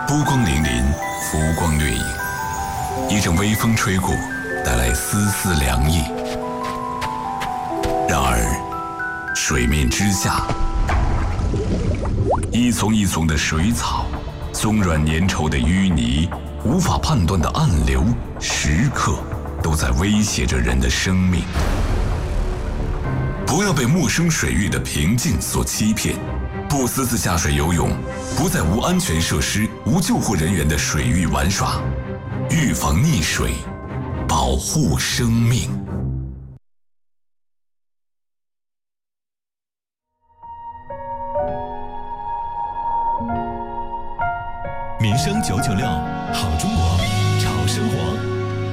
波光粼粼，浮光掠影，一阵微风吹过，带来丝丝凉意。然而，水面之下，一丛一丛的水草，松软粘稠的淤泥，无法判断的暗流，时刻都在威胁着人的生命。不要被陌生水域的平静所欺骗，不私自下水游泳，不在无安全设施、无救护人员的水域玩耍，预防溺水，保护生命。 民生996，好中国，潮生活。